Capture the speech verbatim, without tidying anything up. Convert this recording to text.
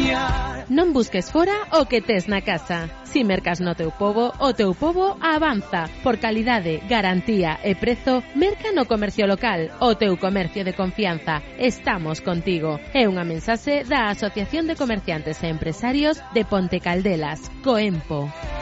soñar. Non busques fora o que tes na casa. Si mercas no teu pobo, o teu pobo avanza. Por calidade, garantía e prezo, merca no comercio local, o teu comercio de confianza. Estamos contigo. É unha mensaxe da Asociación de Comerciantes e Empresarios de Ponte Caldelas, COEMPO.